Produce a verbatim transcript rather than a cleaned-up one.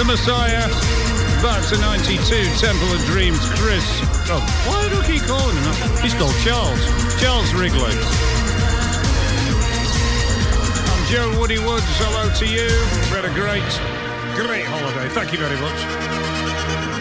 Messiah. Back to ninety-two, Temple of Dreams, Chris. Oh, why do I keep calling him that? He's called Charles. Charles Wrigley. I'm Joe Woody Woods. Hello to you. We had a great, great holiday. Thank you very much.